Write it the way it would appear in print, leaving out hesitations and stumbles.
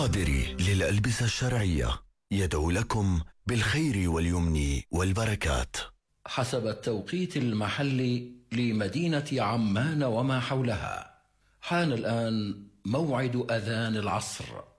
القادري للألبسة الشرعية يدعو لكم بالخير واليمن والبركات. حسب التوقيت المحلي لمدينة عمان وما حولها، حان الآن موعد أذان العصر.